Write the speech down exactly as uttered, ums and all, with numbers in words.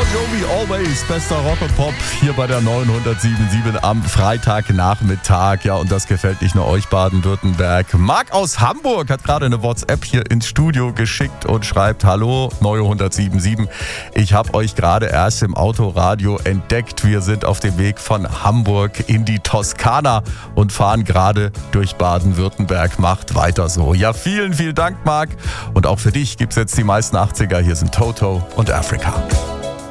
Jovi, Always, bester Rock und Pop hier bei der neunhundertsieben Komma sieben am Freitagnachmittag. Ja, und das gefällt nicht nur euch, Baden-Württemberg. Marc aus Hamburg hat gerade eine WhatsApp hier ins Studio geschickt und schreibt: Hallo, neunhundertsieben Komma sieben. Ich habe euch gerade erst im Autoradio entdeckt. Wir sind auf dem Weg von Hamburg in die Toskana und fahren gerade durch Baden-Württemberg. Macht weiter so. Ja, vielen, vielen Dank, Marc. Und auch für dich gibt es jetzt die meisten achtziger. Hier sind Toto und Africa.